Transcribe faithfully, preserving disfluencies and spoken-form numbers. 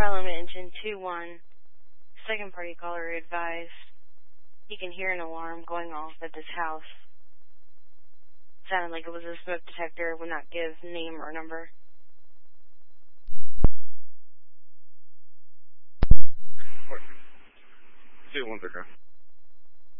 Parliament Engine two one, second party caller advised he can hear an alarm going off at this house. Sounded like it was a smoke detector, would not give name or number. two one zero.